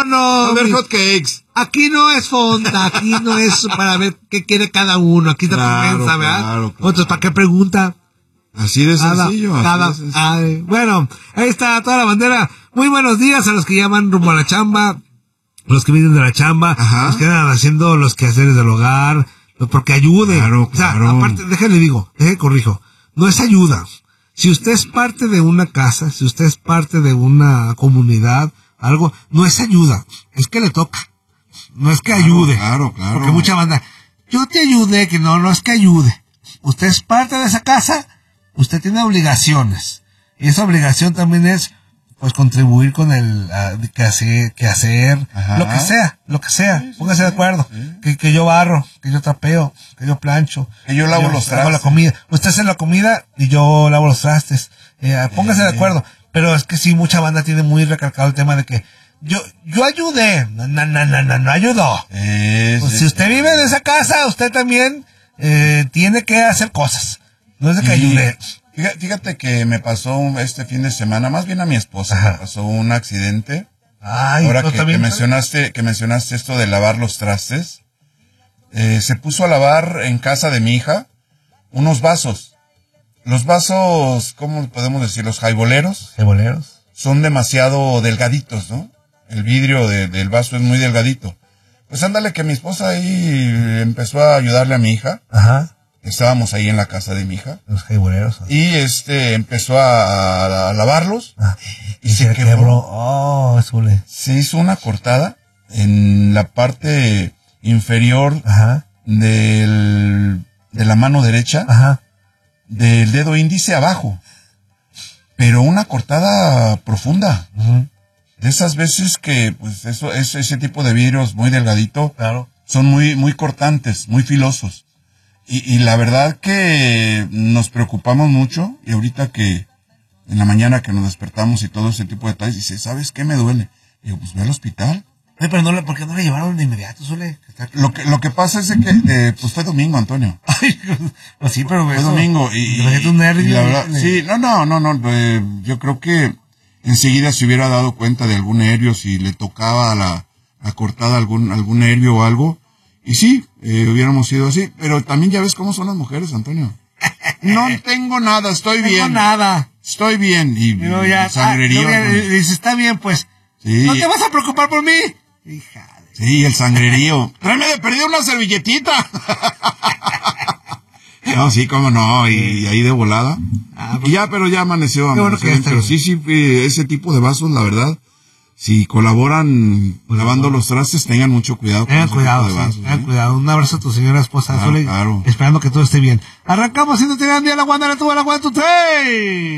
no. A ver, hot cakes. Aquí no es fonda, aquí no es para ver qué quiere cada uno. Aquí está tu mensa, ¿verdad? Claro. Entonces, ¿para qué pregunta? Así de sencillo. Bueno, ahí está toda la bandera. Muy buenos días a los que llaman rumbo a la chamba, los que vienen de la chamba, los que andan haciendo los quehaceres del hogar, porque ayude. Claro. O sea, aparte, déjale corrijo, no es ayuda. Si usted es parte de una casa, si usted es parte de una comunidad, algo, no es ayuda, es que le toca. No es que ayude. Claro. Porque mucha banda, yo te ayudé, que no es que ayude. Usted es parte de esa casa, usted tiene obligaciones. Y esa obligación también es, pues, contribuir con el quehacer, lo que sea. Sí, póngase de acuerdo. Sí. Que yo barro, que yo trapeo, que yo plancho. Que yo lavo los trastes. La comida. Usted hace la comida y yo lavo los trastes. Póngase de acuerdo. Pero es que sí, mucha banda tiene muy recalcado el tema de que yo ayudé. No ayudó. Pues si usted vive en esa casa, usted también tiene que hacer cosas. No es de que ayude. Fíjate que me pasó este fin de semana, más bien a mi esposa, me pasó un accidente. Ahora que mencionaste esto de lavar los trastes, se puso a lavar en casa de mi hija unos vasos. Los vasos, ¿cómo podemos decir? Los jaiboleros. Son demasiado delgaditos, ¿no? El vidrio del vaso es muy delgadito. Pues ándale que mi esposa ahí empezó a ayudarle a mi hija. Estábamos ahí en la casa de mi hija. Los jaiboleros. Y empezó a lavarlos. Y se quebró. Se hizo una cortada en la parte inferior de la mano derecha. Del dedo índice abajo. Pero una cortada profunda. De esas veces que, pues, ese tipo de vidrios muy delgadito. Claro. Son muy cortantes, muy filosos. Y la verdad que nos preocupamos mucho, y ahorita que en la mañana que nos despertamos y todo ese tipo de detalles, dice, ¿sabes qué me duele? Digo, pues ve al hospital. Pero ¿por qué no le llevaron de inmediato, Sole? Lo que pasa es que, pues fue domingo, Antonio. Pues sí, pero fue domingo y la verdad, sí, no, yo creo que enseguida se hubiera dado cuenta de algún nervio, si le tocaba la cortada algún nervio o algo. Y sí, hubiéramos sido así, pero también ya ves cómo son las mujeres, Antonio. No tengo nada, estoy bien. Estoy bien. Y ya, sangrerío. Dice, está bien, pues. Sí. ¿No te vas a preocupar por mí? Hija de... Sí, el sangrerío. Tráeme de perdido una servilletita. No, sí, cómo no, y ahí de volada. Pues, pero ya amaneció. Pero sí, ese tipo de vasos, la verdad, si colaboran lavando los trastes, tengan mucho cuidado. Tengan cuidado. Un abrazo a tu señora esposa, Sole, esperando que todo esté bien. Arrancamos, si no te dan día la guanda, la tuba, la guanda, tu